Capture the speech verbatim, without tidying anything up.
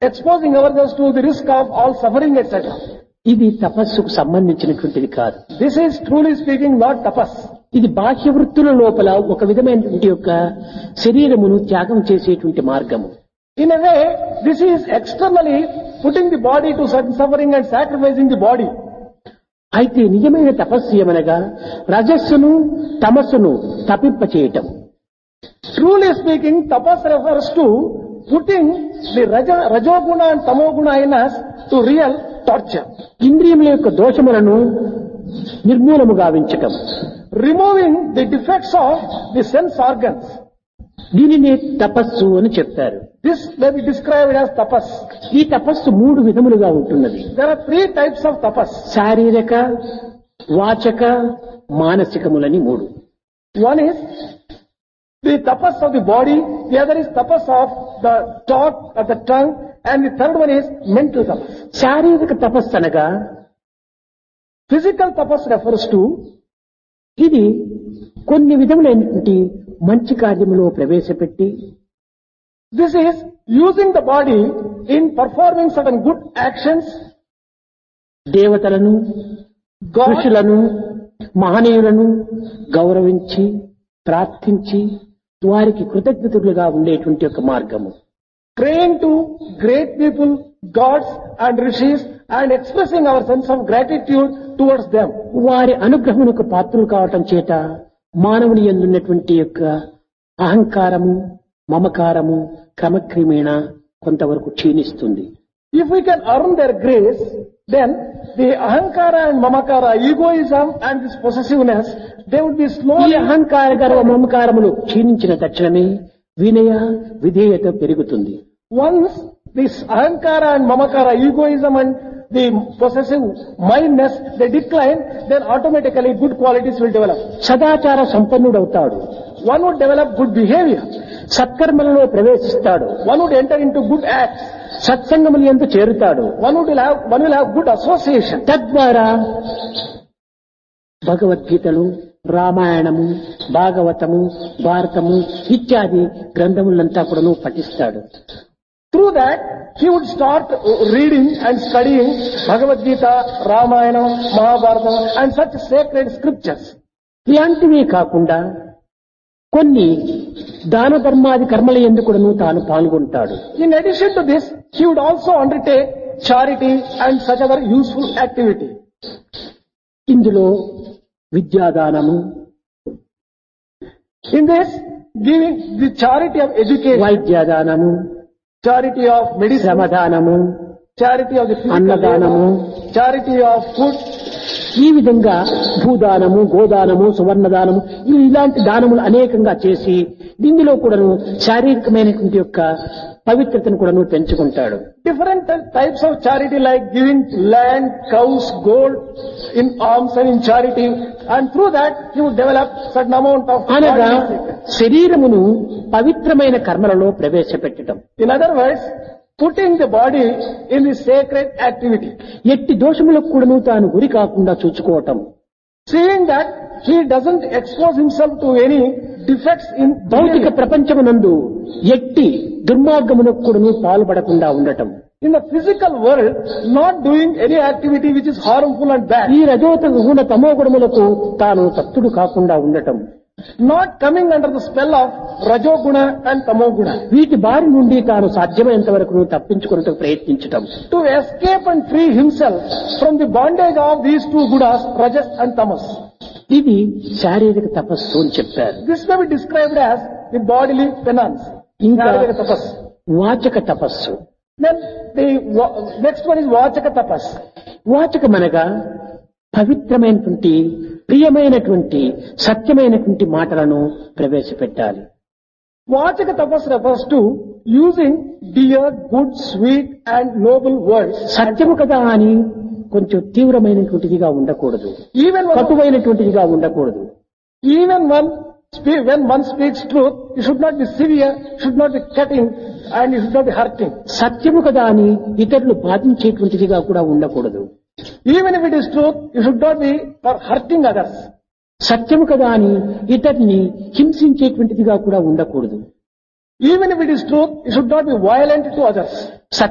exposing ourselves to the risk of all suffering, et cetera. ఇది తపస్సుకు సంబంధించినటువంటిది కాదు. This is truly speaking not tapas. ఇది బాహ్య వృత్తుల లోపల ఒక విధమైనటువంటి యొక్క శరీరమును త్యాగం చేసేటువంటి మార్గము. In a way, this is externally putting the body to certain suffering and sacrificing the body. అయితే నిజమైన తపస్సు ఏమనగా రజస్సును తమస్సును తప్పింపచేయటం. Truly speaking, tapas refers to putting the raja, rajoguna and tamoguna in us to real torture. ఇంద్రియముల యొక్క దోషములను నిర్మూలము గావించటం. Removing the defects of the sense organs. దీనినే తపస్సు అని చెప్తారు. This may be described as tapas. ఈ తపస్సు మూడు విధములుగా ఉంటున్నది. There are three types of tapas. శారీరక, వాచక, మానసికములని మూడు. One is the tapas of the body, the other is tapas of the talk, of the tongue, and the third one is mental tapas. శారీరక తపస్సు అనగా Physical tapas refers to ఇది కొన్ని విధములైనటువంటి మంచి కార్యములో ప్రవేశపెట్టి this is using the body in performing certain good actions, దేవతలను, God, ఋషులను, మహనీయులను గౌరవించి ప్రార్థించి వారికి కృతజ్ఞతలుగా ఉండేటువంటి ఒక మార్గము. praying to great people, gods and rishis, and expressing our sense of gratitude towards them. వారి అనుగ్రహమునకు పాత్రులు కావటం చేత మానవుని యందున్నటువంటి యొక్క అహంకారము, మమకారము క్రమక్రమేణ కొంతవరకు క్షీణిస్తుంది. If we can earn their grace, then the ahankara and mamakara, egoism and this possessiveness, they would be ఈ slowly. అహంకార గర్వ మమకారములు క్షీణించిన తక్షణమే వినయ విధేయత పెరుగుతుంది. Once this ahankara and mamakara, egoism and the possessive mindness, they decline, then automatically good qualities will develop. సదాచార సంపన్నుడవుతాడు. One would develop good behavior. సత్కర్మలలో ప్రవేశిస్తాడు. One would enter into good acts. సత్సంగములు యందు చేరుతాడు. One would have, one will have good association. తద్వారా భగవద్గీతలు, రామాయణము, భాగవతము, భారతము ఇత్యాది గ్రంథములంతా కూడాను పఠిస్తాడు. Through that, he would start reading and studying Bhagavad Gita, Ramayana, Mahabharata and such sacred scriptures. ఇలాంటివే కాకుండా కొన్ని దాన ధర్మాది కర్మల యందు కూడాను తాను పాల్గొంటాడు. In addition to this, he would also undertake charity and such other useful activity. ఇందులో విద్యాదానము, In this, giving the charity of education, వైద్యదానము, charity of medicine, శ్రమదానము, charity of the physical అన్నదానము, labor, charity of food, ఈ విధంగా భూదానము, గోదానము, సువర్ణదానము ఇవి ఇలాంటి దానములు అనేకంగా చేసి దీనిలో కూడాను శారీరకమైనటువంటి యొక్క పవిత్రతను కూడాను పెంచుకుంటాడు. different types of charity like giving land, cows, gold in alms and in charity, and through that he would develop certain amount of అనగా godly secret. శరీరమును పవిత్రమైన కర్మలలో ప్రవేశపెట్టడం. In other words, putting the body in the sacred activity, ఎట్టి దోషములకు కూడాను తాను గురి కాకుండా చూసుకోవటం. seeing that he doesn't expose himself to any defects in భౌతిక behavior. ప్రపంచమునందు ఎట్టి దుర్మార్గమునకు కూడాను పాల్పడకుండా ఉండటం. In the physical world, not doing any activity which is harmful and bad, ఈ రజోత గుణ తమో గుణములకు తాను తత్తుడు కాకుండా ఉండటం. not coming under the spell of rajoguna and tamoguna, వీటి బారి నుండి తాను సాధ్యమైనంత వరకు తప్పించుకున్నట్టు ప్రయత్నించటం. to escape and free himself from the bondage of these two gunas, rajas and tamas. ఇది శారీరక తపస్సు అని చెప్పారు. This may be described as the bodily penance. ఇంకా Sharirika tapas. వాచక తపస్సు. Then the wa- next one is vachaka tapas. వాచకమనగా పవిత్రమైనటువంటి ప్రియమైనటువంటి సత్యమైనటువంటి మాటలను ప్రవేశపెట్టాలి. Vachaka tapas refers to using dear, good, sweet and noble words. సత్యము కదా అని కొంచెం తీవ్రమైనటువంటిదిగా ఉండకూడదు, Even when, కటువైనటువంటిదిగా ఉండకూడదు. even when, spe- when one speaks truth, it should not be severe, should not be cutting and it should not be hurting. సత్యము కదా అని ఇతరులు బాధించేటువంటిదిగా కూడా ఉండకూడదు. Even if it is truth, it should not be for hurting others. సత్యము కదా అని ఇతరుని హింసించేటువంటిదిగా కూడా ఉండకూడదు. Even if it is truth, it should not be violent to others.